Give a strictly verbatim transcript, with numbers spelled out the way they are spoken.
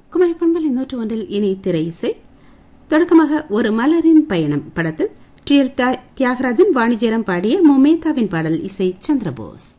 குமரி பண்பலை நூற்று ஒன்றில் இனி திரை இசை. தொடக்கமாக ஒரு மலரின் பயணம் படத்தில் டி எல் தியாகராஜன் வாணிஜெயராம் பாடிய முமேதாவின் பாடல். இசை சந்திரபோஸ்.